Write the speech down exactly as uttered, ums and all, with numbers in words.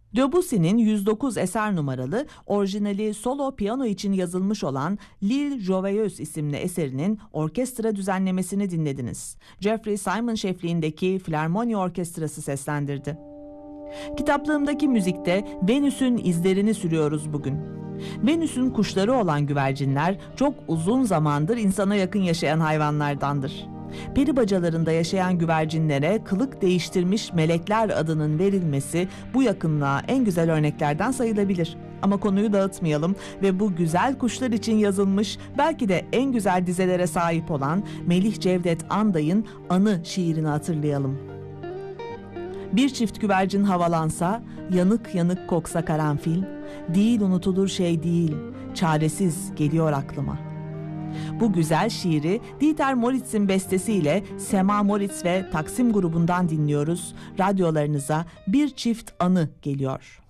Debussy'nin yüz dokuz eser numaralı, orijinali solo piyano için yazılmış olan L'Île Joyeuse isimli eserinin orkestra düzenlemesini dinlediniz. Jeffrey Simon şefliğindeki Filarmoni Orkestrası seslendirdi. Kitaplığımdaki müzikte Venüs'ün izlerini sürüyoruz bugün. Venüs'ün kuşları olan güvercinler çok uzun zamandır insana yakın yaşayan hayvanlardandır. Peri bacalarında yaşayan güvercinlere kılık değiştirmiş melekler adının verilmesi bu yakınlığa en güzel örneklerden sayılabilir. Ama konuyu dağıtmayalım ve bu güzel kuşlar için yazılmış belki de en güzel dizelere sahip olan Melih Cevdet Anday'ın Anı şiirini hatırlayalım. Bir çift güvercin havalansa, yanık yanık koksa karanfil, değil unutulur şey değil, çaresiz geliyor aklıma. Bu güzel şiiri Dieter Moritz'in bestesiyle Sema Moritz ve Taksim grubundan dinliyoruz. Radyolarınıza bir çift anı geliyor.